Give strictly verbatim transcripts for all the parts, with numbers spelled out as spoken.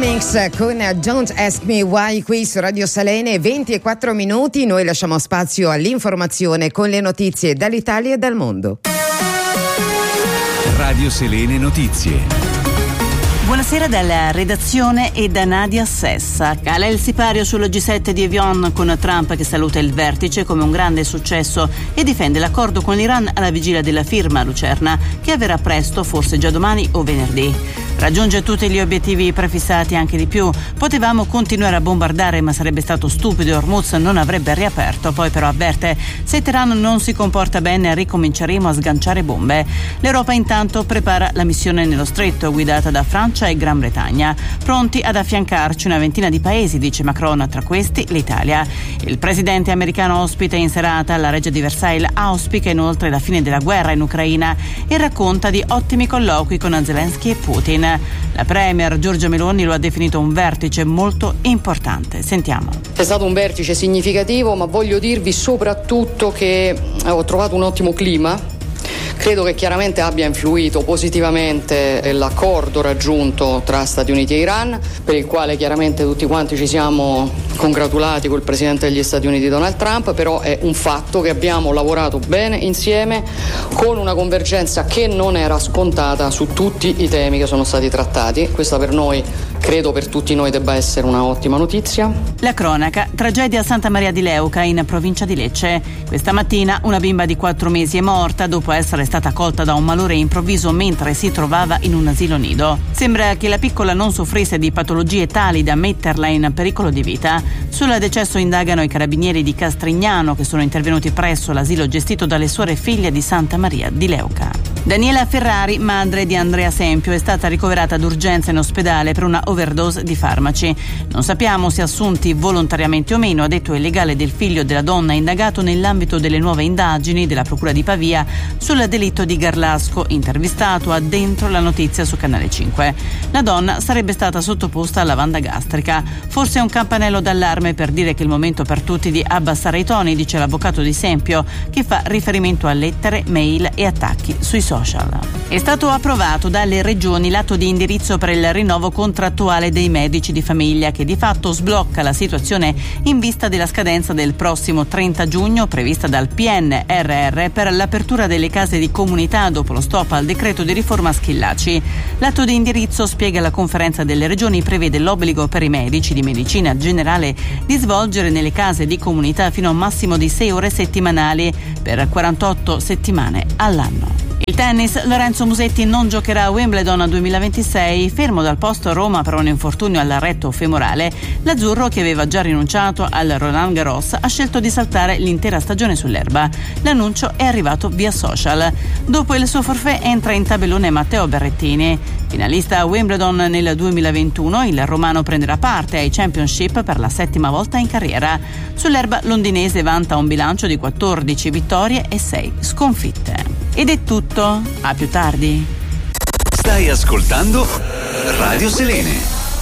Cummings con Don't Ask Me Why qui su Radio Salene, venti e quattro minuti. Noi lasciamo spazio all'informazione con le notizie dall'Italia e dal mondo. Radio Salene Notizie. Buonasera dalla redazione e da Nadia Sessa. Cala il sipario sullo G sette di Evian con Trump che saluta il vertice come un grande successo e difende l'accordo con l'Iran alla vigilia della firma Lucerna, che avverrà presto, forse già domani o venerdì. Raggiunge tutti gli obiettivi prefissati, anche di più. Potevamo continuare a bombardare, ma sarebbe stato stupido e Hormuz non avrebbe riaperto. Poi però avverte: se Teheran non si comporta bene ricominceremo a sganciare bombe. L'Europa intanto prepara la missione nello stretto, guidata da Francia e Gran Bretagna, pronti ad affiancarci una ventina di paesi, dice Macron, tra questi l'Italia. Il presidente americano ospite in serata alla Reggia di Versailles auspica inoltre la fine della guerra in Ucraina e racconta di ottimi colloqui con Zelensky e Putin. La premier Giorgia Meloni lo ha definito un vertice molto importante. Sentiamo. È stato un vertice significativo, ma voglio dirvi soprattutto che ho trovato un ottimo clima. Credo che chiaramente abbia influito positivamente l'accordo raggiunto tra Stati Uniti e Iran, per il quale chiaramente tutti quanti ci siamo congratulati col presidente degli Stati Uniti Donald Trump, però è un fatto che abbiamo lavorato bene insieme con una convergenza che non era scontata su tutti i temi che sono stati trattati. Questa per noi, credo per tutti noi, debba essere una ottima notizia. La cronaca: tragedia a Santa Maria di Leuca in provincia di Lecce. Questa mattina una bimba di quattro mesi è morta dopo essere stata colta da un malore improvviso mentre si trovava in un asilo nido. Sembra che la piccola non soffrisse di patologie tali da metterla in pericolo di vita. Sul decesso indagano i carabinieri di Castrignano, che sono intervenuti presso l'asilo gestito dalle suore figlie di Santa Maria di Leuca. Daniela Ferrari, madre di Andrea Sempio, è stata ricoverata d'urgenza in ospedale per una overdose di farmaci. Non sappiamo se assunti volontariamente o meno, ha detto il legale del figlio della donna indagato nell'ambito delle nuove indagini della Procura di Pavia sul delitto di Garlasco, intervistato a Dentro la Notizia su Canale cinque. La donna sarebbe stata sottoposta alla lavanda gastrica. Forse è un campanello d'allarme per dire che è il momento per tutti di abbassare i toni, dice l'avvocato di Sempio, che fa riferimento a lettere, mail e attacchi sui social. È stato approvato dalle regioni l'atto di indirizzo per il rinnovo contrattuale dei medici di famiglia, che di fatto sblocca la situazione in vista della scadenza del prossimo trenta giugno prevista dal P N R R per l'apertura delle case di comunità dopo lo stop al decreto di riforma Schillaci. L'atto di indirizzo, spiega la conferenza delle regioni, prevede l'obbligo per i medici di medicina generale di svolgere nelle case di comunità fino a un massimo di sei ore settimanali per quarantotto settimane all'anno. Il tennis: Lorenzo Musetti non giocherà a Wimbledon duemilaventisei, fermo dal posto a Roma per un infortunio al retto femorale. L'azzurro, che aveva già rinunciato al Roland Garros, ha scelto di saltare l'intera stagione sull'erba. L'annuncio è arrivato via social. Dopo il suo forfait entra in tabellone Matteo Berrettini. Finalista a Wimbledon nel duemilaventuno, il romano prenderà parte ai Championship per la settima volta in carriera. Sull'erba londinese vanta un bilancio di quattordici vittorie e sei sconfitte. Ed è tutto, a più tardi. Stai ascoltando Radio Selene.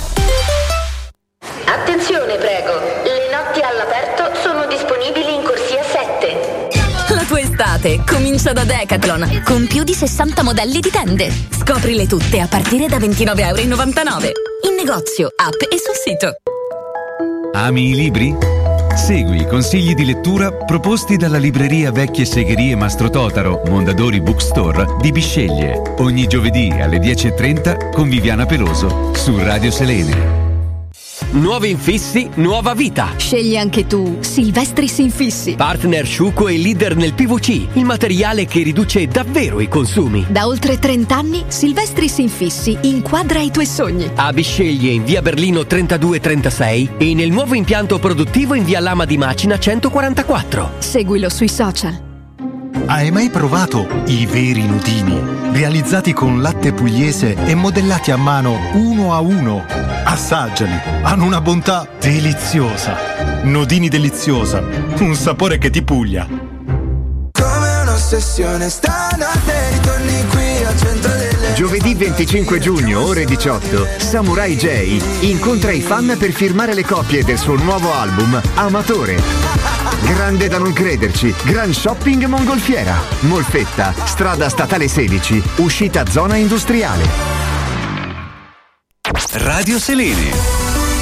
Attenzione, prego, le notti all'aperto sono disponibili in corsia sette. La tua estate comincia da Decathlon, con più di sessanta modelli di tende. Scoprile tutte a partire da ventinove virgola novantanove euro. In negozio, app e sul sito. Ami i libri? Segui i consigli di lettura proposti dalla libreria Vecchie Segherie Mastro Totaro, Mondadori Bookstore di Bisceglie. Ogni giovedì alle dieci e trenta con Viviana Peloso su Radio Selene. Nuovi infissi, nuova vita. Scegli anche tu Silvestris Infissi. Partner sciuco e leader nel P V C, il materiale che riduce davvero i consumi. Da oltre trenta anni Silvestris Infissi inquadra i tuoi sogni. A Bisceglie in via Berlino trentadue trentasei e nel nuovo impianto produttivo in via Lama di Macina centoquarantaquattro. Seguilo sui social. Hai mai provato i veri nudini? Realizzati con latte pugliese e modellati a mano uno a uno. Assaggiali, hanno una bontà deliziosa. Nodini deliziosa, un sapore che ti puglia. Come un'ossessione, stanotte ritorni qui al centro delle... Giovedì venticinque giugno, ore diciotto, Samurai J incontra i fan per firmare le copie del suo nuovo album Amatore. Grande da non crederci, Gran Shopping Mongolfiera, Molfetta, strada statale sedici, uscita zona industriale. Radio Selene.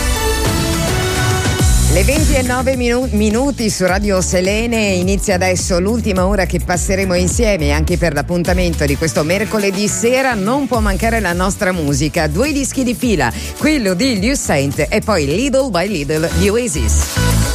Le venti e nove minu- minuti su Radio Selene, inizia adesso l'ultima ora che passeremo insieme. Anche per l'appuntamento di questo mercoledì sera non può mancare la nostra musica. Due dischi di fila, quello di Liu Saint e poi Little by Little di Oasis.